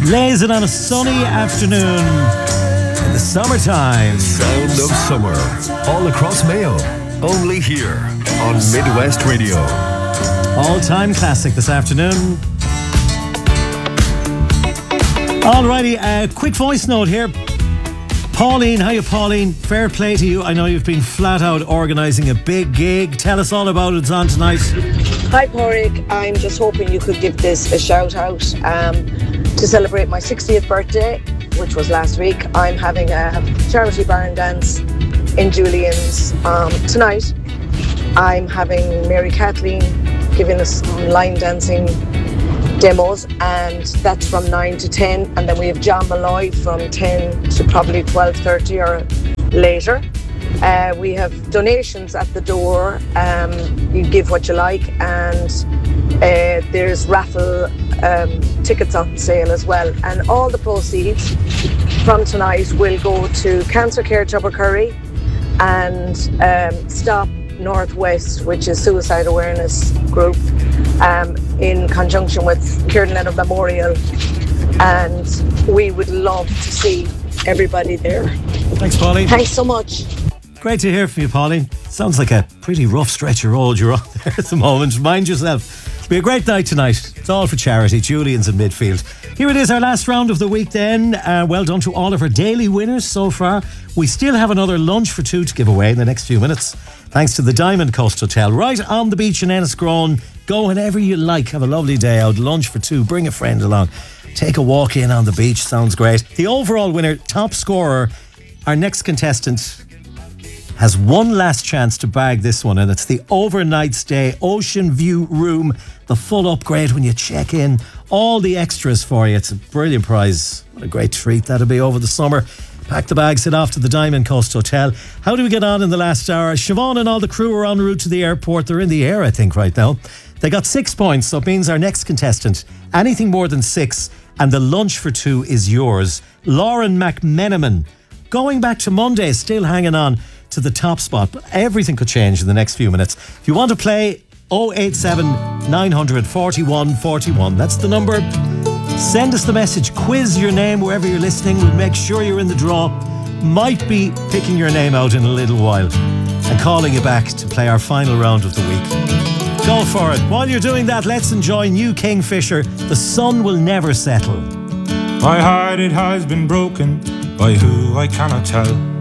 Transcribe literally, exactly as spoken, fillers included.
Blazing on a sunny afternoon in the summertime. Sound of summer all across Mayo. Only here on Midwest Radio. All-time classic this afternoon. Alrighty, a quick voice note here. Pauline, hiya Pauline, fair play to you. I know you've been flat out organising a big gig. Tell us all about it. It's on tonight. Hi Pádraig, I'm just hoping you could give this a shout out. Um, to celebrate my sixtieth birthday, which was last week, I'm having a charity barn dance in Julian's um, tonight. I'm having Mary Kathleen giving us some line dancing demos, and that's from nine to ten, and then we have John Malloy from ten to probably twelve thirty or later. Uh, we have donations at the door. Um, you give what you like, and uh, there's raffle um, tickets on sale as well. And all the proceeds from tonight will go to Cancer Care Tubbercurry and um, Stop Northwest, which is suicide awareness group, um, in conjunction with Kieran Leonard Memorial. And we would love to see everybody there. Thanks, Pauline. Thanks so much. Great to hear from you, Pauline. Sounds like a pretty rough stretch of road you're on there at the moment. Mind yourself. It'll be a great night tonight. It's all for charity. Julian's in midfield. Here it is, our last round of the week then. Uh, well done to all of our daily winners so far. We still have another lunch for two to give away in the next few minutes. Thanks to the Diamond Coast Hotel, right on the beach in Enniscrone. Go whenever you like. Have a lovely day out. Lunch for two. Bring a friend along. Take a walk in on the beach. Sounds great. The overall winner, top scorer, our next contestant, has one last chance to bag this one, and it's the overnight stay Ocean View room, the full upgrade when you check in, all the extras for you. It's a brilliant prize. What a great treat that'll be over the summer. Pack the bags, head off to the Diamond Coast Hotel. How do we get on in the last hour? Siobhan and all the crew are en route to the airport. They're in the air, I think, right now. They got six points, so it means our next contestant, anything more than six, and the lunch for two is yours. Lauren McMenamin, going back to Monday, still hanging on to the top spot, but everything could change in the next few minutes. If you want to play, oh eight seven, nine hundred, forty-one forty-one, that's the number. Send us the message, quiz your name wherever you're listening. We'll make sure you're in the draw. Might be picking your name out in a little while and calling you back to play our final round of the week. Go for it. While you're doing that, let's enjoy New Kingfisher. The sun will never settle. My heart, it has been broken by who I cannot tell.